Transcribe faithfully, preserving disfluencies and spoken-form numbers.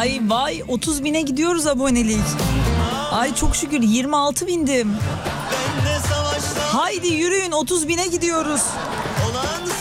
Ay vay, otuz bine gidiyoruz abonelik. Ay çok şükür, yirmi altı bindim. Haydi yürüyün, otuz bine gidiyoruz.